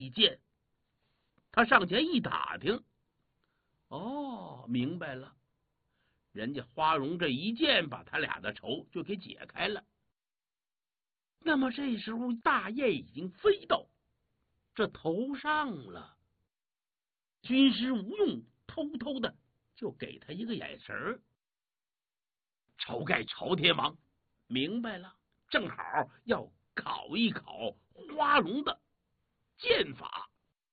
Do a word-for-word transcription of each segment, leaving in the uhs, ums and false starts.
一见，他上前一打听，哦，明白了，人家花荣这一剑把他俩的仇就给解开了。那么这时候大雁已经飞到这头上了，军师吴用偷偷的就给他一个眼神儿。晁盖朝天王明白了，正好要考一考花荣的剑法。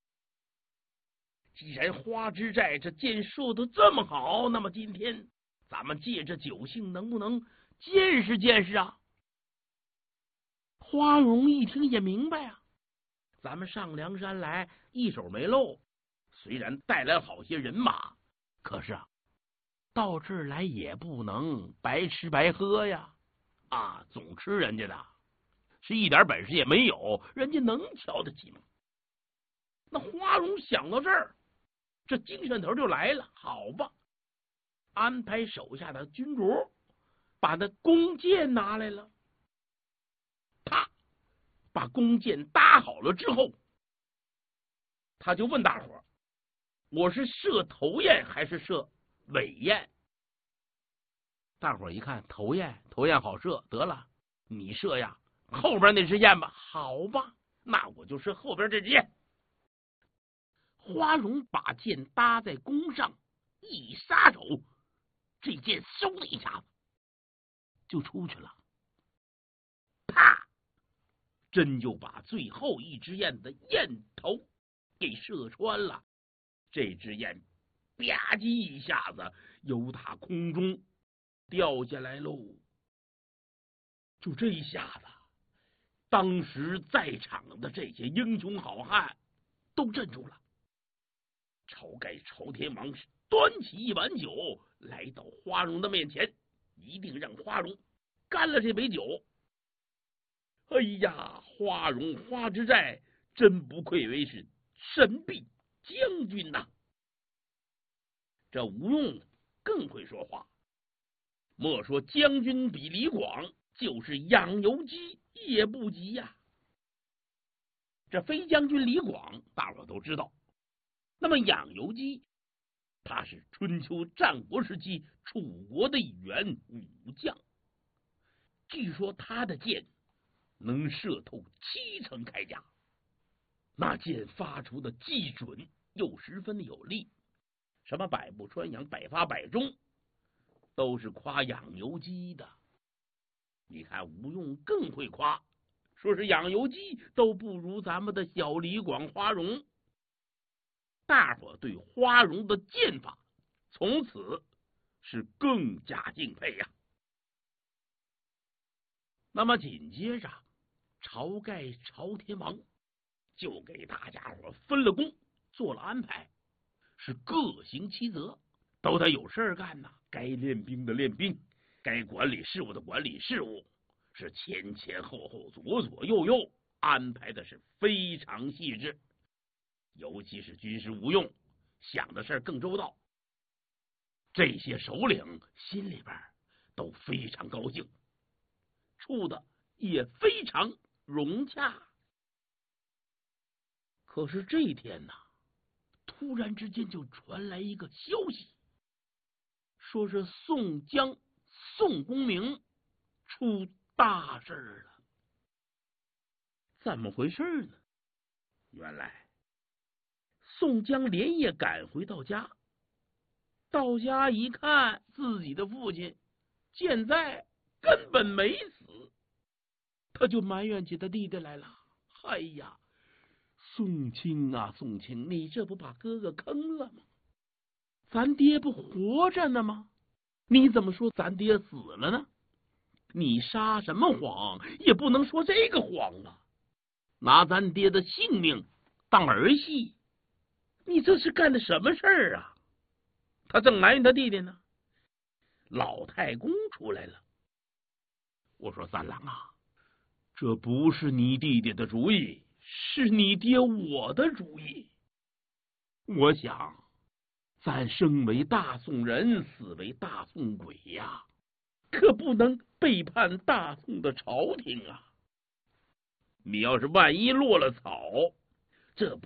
既然花之寨这箭射得这么好，那么今天咱们借着酒兴，能不能见识见识啊？花荣一听也明白啊，咱们上梁山来一手没漏，虽然带来好些人马，可是啊，到这儿来也不能白吃白喝呀！啊，总吃人家的，是一点本事也没有，人家能瞧得起吗？那花荣想到这儿，这精神头就来了。好吧，安排手下的军卒把那弓箭拿来了。他把弓箭搭好了之后，他就问大伙：我是射头焰还是射尾焰？大伙一看，头焰，头焰好射，得了，你射呀，后边那只焰吧。好吧，那我就射后边这只焰。花荣把箭搭在弓上，一撒手，这箭嗖的一下子就出去了。啪！真就把最后一只雁的雁头给射穿了。这只雁吧唧一下子由打空中掉下来喽。就这一下子，当时在场的这些英雄好汉都镇住了。晁盖朝天王端起一碗酒来到花荣的面前，一定让花荣干了这杯酒。哎呀，花荣花之寨真不愧为是神臂将军呐！这吴用更会说话，莫说将军比李广，就是养由基也不及呀。这飞将军李广大伙都知道，那么养由基他是春秋战国时期楚国的一员武将，据说他的箭能射透七层铠甲，那箭发出的既准又十分的有力，什么百步穿杨、百发百中，都是夸养由基的。你看吴用更会夸，说是养由基都不如咱们的小李广花荣。大伙对花荣的剑法从此是更加敬佩呀。那么紧接着，晁盖朝天王就给大家伙分了工，做了安排，是各行其责，都得有事干呐。该练兵的练兵，该管理事务的管理事务，是前前后后、左左右右安排的是非常细致。尤其是军师吴用想的事更周到，这些首领心里边都非常高兴，处的也非常融洽。可是这天呢，突然之间就传来一个消息，说是宋江宋公明出大事了。怎么回事呢？原来宋江连夜赶回到家，到家一看，自己的父亲现在根本没死，他就埋怨起他弟弟来了。哎呀，宋清啊宋清，你这不把哥哥坑了吗？咱爹不活着呢吗？你怎么说咱爹死了呢？你撒什么谎也不能说这个谎啊，拿咱爹的性命当儿戏，你这是干的什么事儿啊？他正埋怨他弟弟呢，老太公出来了。我说三郎啊，这不是你弟弟的主意，是你爹我的主意。我想咱生为大宋人，死为大宋鬼呀，可不能背叛大宋的朝廷啊。你要是万一落了草，这